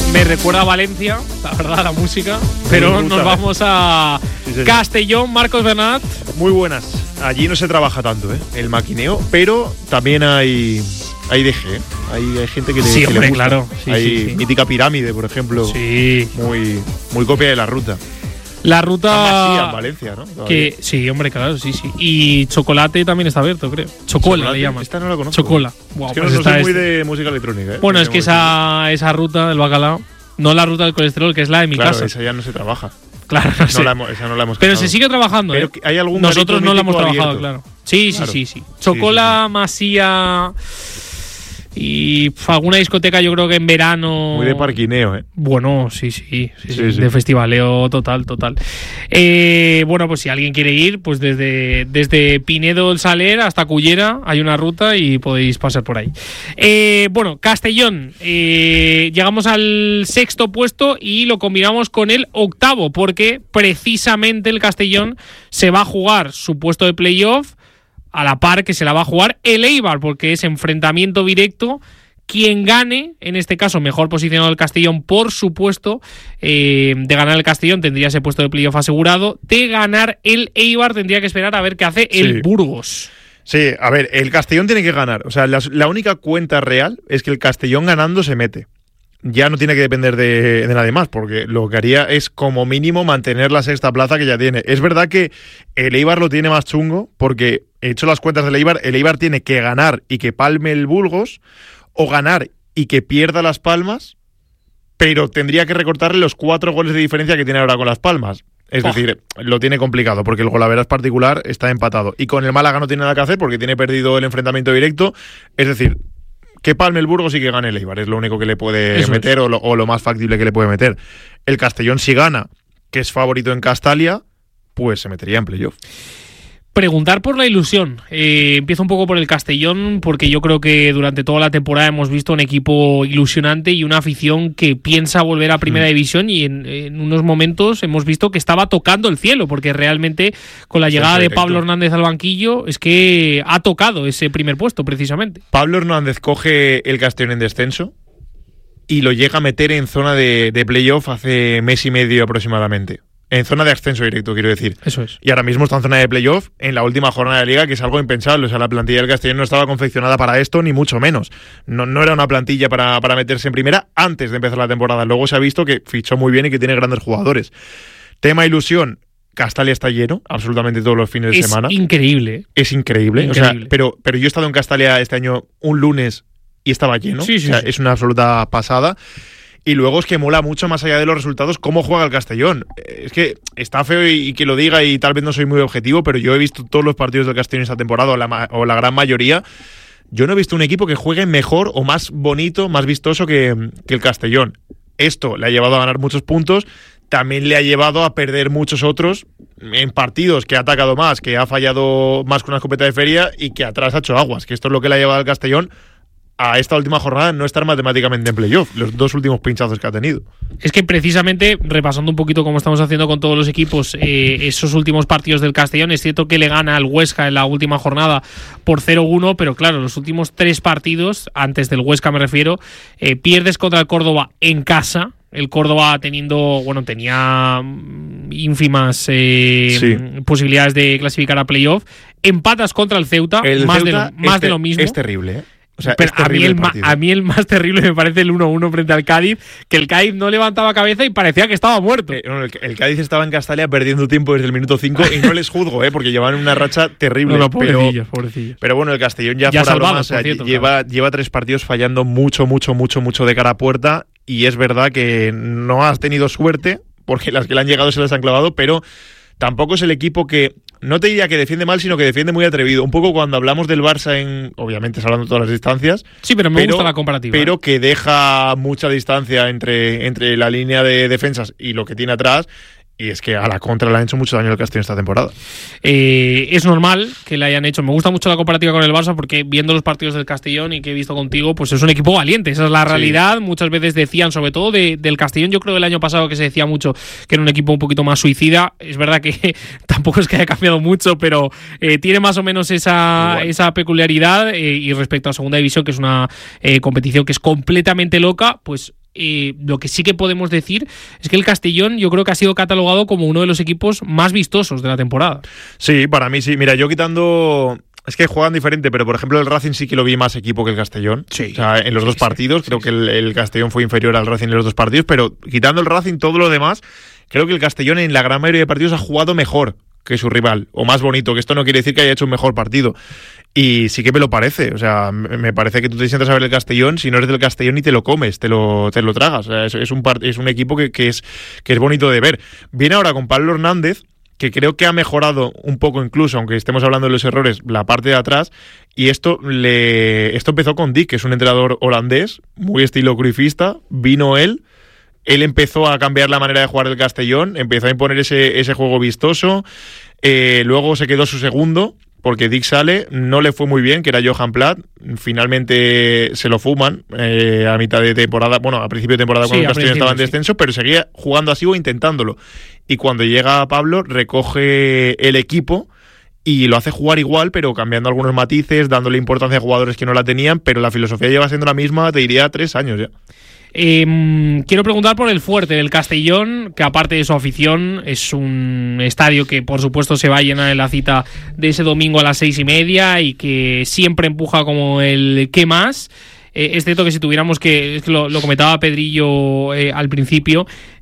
me recuerda a Valencia, la verdad, la música. Pero nos vamos a Castellón. Marcos Bernat. Muy buenas. Allí no se trabaja tanto, el maquineo, pero también hay DG, hay gente que le, sí, que hombre, le gusta. Claro. Sí, hay mítica pirámide, por ejemplo. Sí. Muy copia de la ruta. La ruta. Sí, en Valencia, ¿no? Sí, hombre, claro, sí. Y Chocolate también está abierto, creo. Chocola le llaman. Esta no la conozco. Chocola. Wow, es que no soy muy de música electrónica. Bueno, es que esa ruta del bacalao, no la ruta del colesterol, que es la de mi casa. Claro, esa ya no se trabaja. Claro, no esa no la hemos Pero cazado. se sigue trabajando, Pero hay algún nosotros no la hemos trabajado, abierto. claro. Sí. Chocola, Masía y alguna discoteca, yo creo que en verano. Muy de parquineo, Bueno, sí. De festivaleo total. Bueno, pues si alguien quiere ir, pues desde Pinedo del Saler hasta Cullera hay una ruta y podéis pasar por ahí. Bueno, Castellón, llegamos al 6º puesto y lo combinamos con el 8º, porque precisamente el Castellón se va a jugar su puesto de playoff a la par que se la va a jugar el Eibar, porque es enfrentamiento directo. Quien gane, en este caso mejor posicionado el Castellón, por supuesto, de ganar el Castellón tendría ese puesto de playoff asegurado. De ganar el Eibar tendría que esperar a ver qué hace el Burgos. Sí, a ver, el Castellón tiene que ganar. O sea, la única cuenta real es que el Castellón ganando se mete. Ya no tiene que depender de nadie más, porque lo que haría es como mínimo mantener la 6ª plaza que ya tiene. Es verdad que el Eibar lo tiene más chungo, porque he hecho las cuentas del Eibar, el Eibar tiene que ganar y que palme el Burgos, o ganar y que pierda Las Palmas, pero tendría que recortarle los 4 goles de diferencia que tiene ahora con Las Palmas. Es decir, lo tiene complicado, porque el golaveras particular está empatado. Y con el Málaga no tiene nada que hacer, porque tiene perdido el enfrentamiento directo. Es decir, que palme el Burgos y que gane el Eibar, es lo único que le puede meter, o lo más factible que le puede meter. El Castellón, si gana, que es favorito en Castalia, pues se metería en playoff. Preguntar por la ilusión. Empiezo un poco por el Castellón, porque yo creo que durante toda la temporada hemos visto un equipo ilusionante y una afición que piensa volver a Primera División, y en unos momentos hemos visto que estaba tocando el cielo, porque realmente con la llegada de Pablo Hernández al banquillo es que ha tocado ese primer puesto precisamente. Pablo Hernández coge el Castellón en descenso y lo llega a meter en zona de playoff hace mes y medio aproximadamente. En zona de ascenso directo, quiero decir. Eso es. Y ahora mismo está en zona de playoff en la última jornada de Liga, que es algo impensable. O sea, la plantilla del Castellón no estaba confeccionada para esto, ni mucho menos. No era una plantilla para meterse en primera antes de empezar la temporada. Luego se ha visto que fichó muy bien y que tiene grandes jugadores. Tema ilusión. Castalia está lleno absolutamente todos los fines de semana. Increíble. Es increíble. O sea, pero yo he estado en Castalia este año un lunes y estaba lleno. Sí. Es una absoluta pasada. Y luego es que mola mucho, más allá de los resultados, cómo juega el Castellón. Es que está feo y que lo diga, y tal vez no soy muy objetivo, pero yo he visto todos los partidos del Castellón esta temporada, o la gran mayoría. Yo no he visto un equipo que juegue mejor o más bonito, más vistoso que el Castellón. Esto le ha llevado a ganar muchos puntos, también le ha llevado a perder muchos otros en partidos que ha atacado más, que ha fallado más con una escopeta de feria y que atrás ha hecho aguas, que esto es lo que le ha llevado al Castellón a esta última jornada no estar matemáticamente en playoff, los 2 últimos pinchazos que ha tenido. Es que precisamente, repasando un poquito como estamos haciendo con todos los equipos, esos últimos partidos del Castellón, es cierto que le gana al Huesca en la última jornada por 0-1, pero claro, los últimos 3 partidos, antes del Huesca me refiero, pierdes contra el Córdoba en casa. El Córdoba tenía ínfimas posibilidades de clasificar a playoff. Empatas contra el Ceuta, más de lo mismo. Es terrible, O sea, pero a mí el más terrible me parece el 1-1 frente al Cádiz, que el Cádiz no levantaba cabeza y parecía que estaba muerto. El Cádiz estaba en Castalia perdiendo tiempo desde el minuto 5 y no les juzgo, porque llevaban una racha terrible. Pobrecillos. Pero bueno, el Castellón ya fuera salvado, bromas, lleva 3 partidos fallando mucho de cara a puerta, y es verdad que no has tenido suerte, porque las que le han llegado se las han clavado, pero tampoco es el equipo que, no te diría que defiende mal, sino que defiende muy atrevido. Un poco cuando hablamos del Barça, obviamente hablando de todas las distancias. Sí, pero me gusta la comparativa. Pero que deja mucha distancia entre la línea de defensas y lo que tiene atrás. Y es que a la contra le han hecho mucho daño al Castellón esta temporada. Es normal que le hayan hecho. Me gusta mucho la comparativa con el Barça, porque viendo los partidos del Castellón y que he visto contigo, pues es un equipo valiente. Esa es la realidad. Sí. Muchas veces decían, sobre todo del Castellón, yo creo que el año pasado que se decía mucho que era un equipo un poquito más suicida. Es verdad que tampoco es que haya cambiado mucho, pero tiene más o menos esa peculiaridad. Y respecto a Segunda División, que es una competición que es completamente loca, pues lo que sí que podemos decir es que el Castellón yo creo que ha sido catalogado como uno de los equipos más vistosos de la temporada. Sí, para mí sí. Mira, yo quitando... Es que juegan diferente, pero por ejemplo el Racing sí que lo vi más equipo que el Castellón. Sí. O sea, en los dos partidos, creo que el Castellón fue inferior al Racing en los dos partidos, pero quitando el Racing, todo lo demás, creo que el Castellón en la gran mayoría de partidos ha jugado mejor que su rival, o más bonito, que esto no quiere decir que haya hecho un mejor partido. Y sí que me lo parece, o sea, me parece que tú te sientas a ver el Castellón, si no eres del Castellón y te lo comes, te lo tragas. O sea, es un equipo que es bonito de ver. Viene ahora con Pablo Hernández, que creo que ha mejorado un poco incluso, aunque estemos hablando de los errores, la parte de atrás, y esto empezó con Dick, que es un entrenador holandés, muy estilo cruifista, vino él empezó a cambiar la manera de jugar del Castellón, empezó a imponer ese juego vistoso, luego se quedó su segundo, porque Dick sale, no le fue muy bien, que era Johan Platt, finalmente se lo fuman a mitad de temporada, bueno, a principio de temporada cuando el Castellón estaba en descenso, pero seguía jugando así o intentándolo. Y cuando llega Pablo, recoge el equipo y lo hace jugar igual, pero cambiando algunos matices, dándole importancia a jugadores que no la tenían, pero la filosofía lleva siendo la misma, te diría, 3 años ya. Quiero preguntar por el fuerte del Castellón, que aparte de su afición es un estadio que por supuesto se va a llenar en la cita de ese domingo a las 6:30 y que siempre empuja como el ¿qué más? Es cierto que si tuviéramos que, lo comentaba Pedrillo al principio,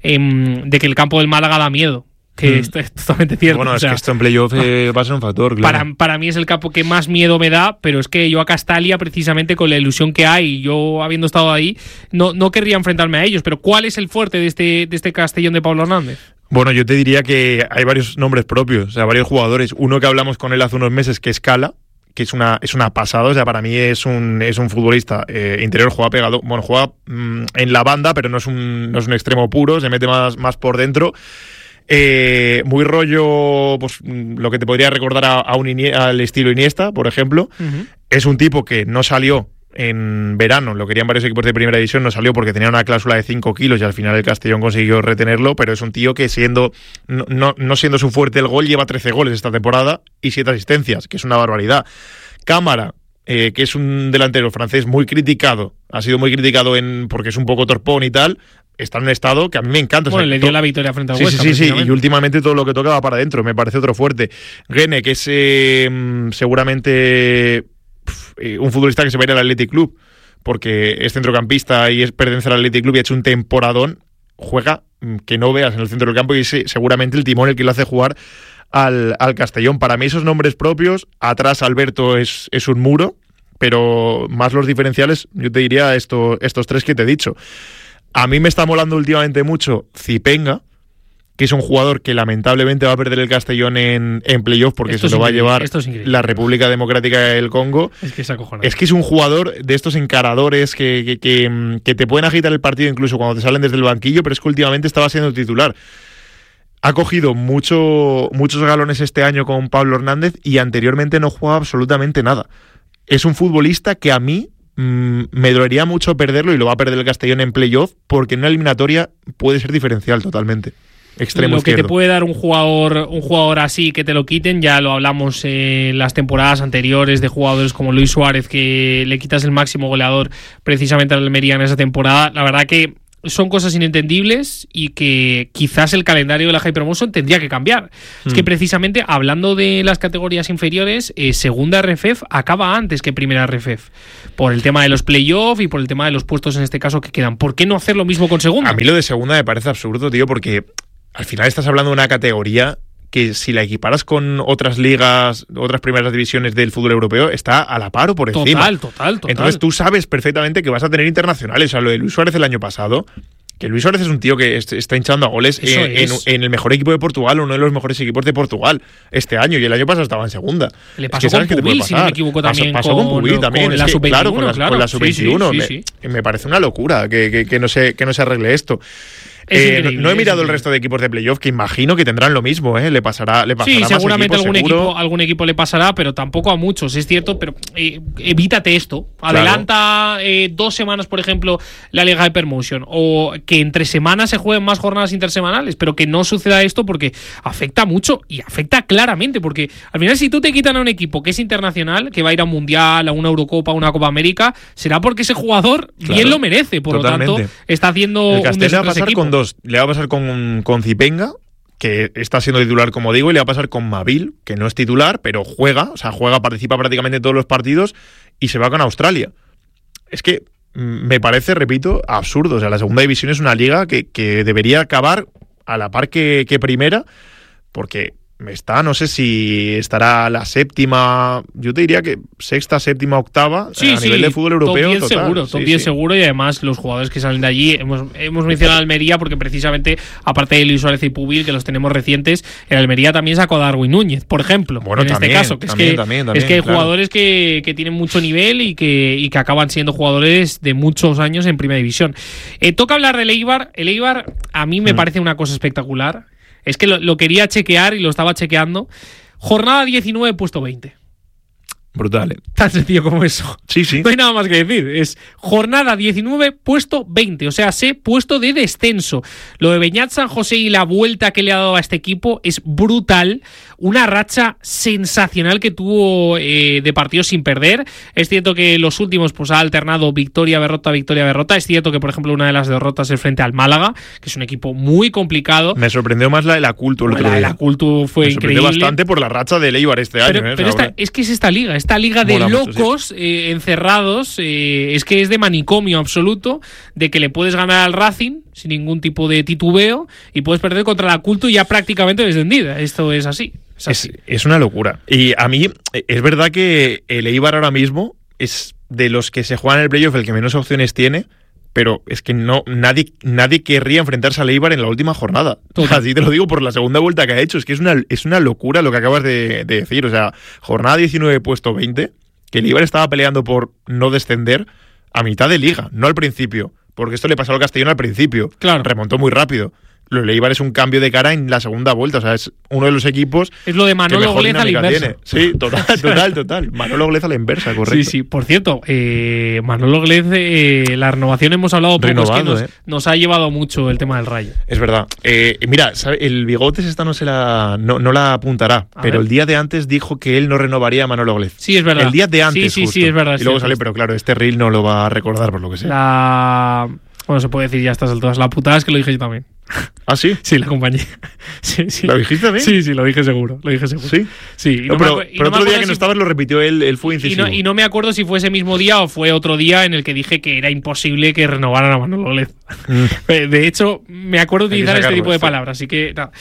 de que el campo del Málaga da miedo. Que esto es totalmente cierto. Bueno, es que esto en playoff va a ser un factor, claro. Para mí es el campo que más miedo me da, pero es que yo a Castalia, precisamente con la ilusión que hay, yo habiendo estado ahí, no querría enfrentarme a ellos. Pero ¿cuál es el fuerte de este Castellón de Pablo Hernández? Bueno, yo te diría que hay varios nombres propios, o sea, varios jugadores. Uno que hablamos con él hace unos meses, que es Cala, que es una pasada, o sea, para mí es un futbolista interior, juega pegado, bueno, juega en la banda, pero no es un extremo puro, se mete más por dentro. Muy rollo, pues lo que te podría recordar al estilo Iniesta, por ejemplo. Uh-huh. Es un tipo que no salió en verano, lo querían varios equipos de primera división, no salió porque tenía una cláusula de 5 kilos y al final el Castellón consiguió retenerlo, pero es un tío que no siendo su fuerte el gol, lleva 13 goles esta temporada y 7 asistencias, que es una barbaridad. Cámara, que es un delantero francés muy criticado, ha sido muy criticado porque es un poco torpón y tal, está en un estado que a mí me encanta. Bueno, le dio la victoria frente al Huesca. Sí, y últimamente todo lo que toca va para adentro, me parece otro fuerte. Gene, que es seguramente un futbolista que se va a ir al Athletic Club, porque es centrocampista y pertenece al Athletic Club y ha hecho un temporadón, juega que no veas en el centro del campo y es seguramente el timón el que lo hace jugar al Castellón. Para mí esos nombres propios, atrás Alberto es un muro, pero más los diferenciales, yo te diría estos 3 que te he dicho. A mí me está molando últimamente mucho Zipenga, que es un jugador que lamentablemente va a perder el Castellón en playoff porque se lo va a llevar la República Democrática del Congo. Es que es acojonante. Es que es un jugador de estos encaradores que te pueden agitar el partido incluso cuando te salen desde el banquillo, pero es que últimamente estaba siendo titular. Ha cogido muchos galones este año con Pablo Hernández y anteriormente no jugaba absolutamente nada. Es un futbolista que a mí me dolería mucho perderlo y lo va a perder el Castellón en playoff porque en una eliminatoria puede ser diferencial totalmente. Extremo izquierdo. Lo que te puede dar un jugador así que te lo quiten, ya lo hablamos en las temporadas anteriores de jugadores como Luis Suárez, que le quitas el máximo goleador precisamente al Almería en esa temporada. La verdad que son cosas inentendibles y que quizás el calendario de la High Promotion tendría que cambiar. Es que precisamente hablando de las categorías inferiores, segunda RFEF acaba antes que primera RFEF, por el tema de los playoffs y por el tema de los puestos en este caso que quedan. ¿Por qué no hacer lo mismo con segunda? A mí lo de segunda me parece absurdo, tío, porque al final estás hablando de una categoría que si la equiparas con otras ligas, otras primeras divisiones del fútbol europeo, está a la par o por encima. Total. Entonces tú sabes perfectamente que vas a tener internacionales. O sea, lo de Luis Suárez el año pasado, que Luis Suárez es un tío que está hinchando a goles en el mejor equipo de Portugal, uno de los mejores equipos de Portugal este año, y el año pasado estaba en segunda. Le pasó con Pubil, si no me equivoco, también. Pasó con Pubil también. Con la sub-21, claro, con la sub-21. Sí. Me parece una locura que no se arregle esto. No he mirado el resto de equipos de playoff, que imagino que tendrán lo mismo, ¿eh? Le pasará sí, más seguramente equipos, algún equipo le pasará, pero tampoco a muchos, es cierto, pero evítate esto. Adelanta 2 semanas, por ejemplo, la Liga de Promotion, o que entre semanas se jueguen más jornadas intersemanales, pero que no suceda esto porque afecta mucho y afecta claramente, porque al final si tú te quitan a un equipo que es internacional, que va a ir a un Mundial, a una Eurocopa, a una Copa América, será porque ese jugador bien lo merece, por totalmente. Lo tanto está haciendo el Castell le va a pasar equipo. con 2, le va a pasar con Zipenga, que está siendo titular, como digo, y le va a pasar con Mavil, que no es titular, pero participa prácticamente en todos los partidos, y se va con Australia. Es que me parece, repito, absurdo. O sea, la segunda división es una liga que debería acabar a la par que primera, porque no sé si estará la séptima, yo te diría que sexta, séptima, octava, a nivel de fútbol europeo. Top 10 seguro, y además los jugadores que salen de allí, hemos mencionado a Almería porque precisamente, aparte de Luis Suárez y Pubil, que los tenemos recientes, el Almería también sacó a Darwin Núñez, por ejemplo, este caso, que es que hay jugadores que tienen mucho nivel y que acaban siendo jugadores de muchos años en primera división. Toca hablar del Eibar. El Eibar a mí me parece una cosa espectacular. Es que lo quería chequear y lo estaba chequeando. Jornada 19, puesto 20. Brutal. Tan sencillo como eso. Sí. No hay nada más que decir. Es jornada 19, puesto 20. O sea, puesto de descenso. Lo de Beñat San José y la vuelta que le ha dado a este equipo es brutal. Una racha sensacional que tuvo de partidos sin perder. Es cierto que los últimos pues ha alternado victoria, derrota. Es cierto que, por ejemplo, una de las derrotas es frente al Málaga, que es un equipo muy complicado. Me sorprendió más la de la Cultu el otro día. La Cultu fue increíble. Me sorprendió bastante por la racha de Eibar este año. Pero es que es esta liga de locos encerrados, es que es de manicomio absoluto, de que le puedes ganar al Racing sin ningún tipo de titubeo y puedes perder contra la Cultu ya prácticamente descendida. Esto es así. Es una locura. Y a mí es verdad que el Eibar ahora mismo es de los que se juegan en el playoff el que menos opciones tiene, pero es que nadie querría enfrentarse al Eibar en la última jornada. Así te lo digo por la segunda vuelta que ha hecho. Es que es una locura lo que acabas de decir. O sea, jornada 19, puesto 20, que el Eibar estaba peleando por no descender a mitad de liga, no al principio. Porque esto le pasó al Castellón al principio. Claro. Remontó muy rápido. Lo de Eibar es un cambio de cara en la segunda vuelta. O sea, es uno de los equipos. Es lo de Manolo Glez a la inversa. Tiene. Sí, total. Manolo Glez a la inversa, correcto. Sí. Por cierto, Manolo Glez, la renovación hemos hablado poco. Renovado, es que nos ha llevado mucho el tema del Rayo. Es verdad. Mira, ¿sabe? El Bigotes esta no la apuntará. Pero el día de antes dijo que él no renovaría a Manolo Glez. Sí, es verdad. El día de antes, sí, justo. Sí, es verdad. Y luego sale, pero claro, este reel no lo va a recordar por lo que sea. Bueno, se puede decir ya a estas alturas. La putada es que lo dije yo también. ¿Ah, sí? Sí, la compañía. Sí. ¿Lo dijiste también? Sí, lo dije seguro. ¿Sí? Sí. Pero otro día que no estabas lo repitió él fue incisivo. Y no me acuerdo si fue ese mismo día o fue otro día en el que dije que era imposible que renovaran a Manolo Glez. De hecho, me acuerdo de utilizar este tipo de palabras. Así que, nada.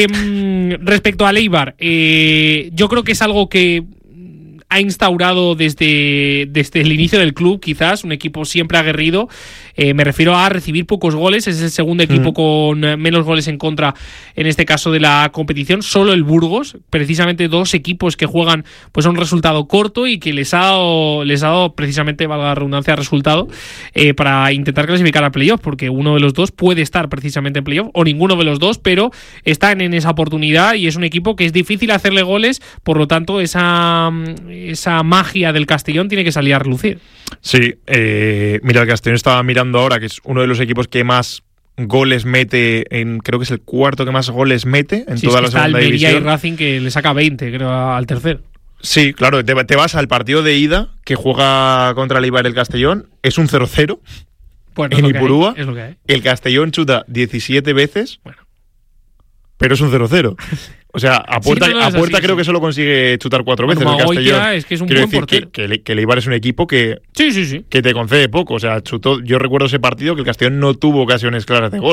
Respecto a Eibar, yo creo que es algo que ha instaurado desde el inicio del club, quizás, un equipo siempre aguerrido. Me refiero a recibir pocos goles. Es el segundo equipo con menos goles en contra, en este caso de la competición. Solo el Burgos, precisamente dos equipos que juegan pues a un resultado corto y que les ha dado precisamente, valga la redundancia, resultado para intentar clasificar a playoff, porque uno de los dos puede estar precisamente en playoff, o ninguno de los dos, pero están en esa oportunidad y es un equipo que es difícil hacerle goles, por lo tanto esa magia del Castellón tiene que salir a relucir. Sí, mira, el Castellón estaba mirando ahora, que es uno de los equipos que más goles mete, creo que es el cuarto que más goles mete en toda la segunda división. Y Racing que le saca 20, creo, al tercer. Sí, claro, te vas al partido de ida que juega contra el Eibar el Castellón, es un 0-0 en Ipurúa. Es lo que hay. El Castellón chuta 17 veces, pero es un 0-0. O sea, a puerta creo que solo consigue chutar 4 veces el Castellón. Es que es un buen portero. Que el Eibar es un equipo que te concede poco. O sea, yo recuerdo ese partido que el Castellón no tuvo ocasiones claras de gol.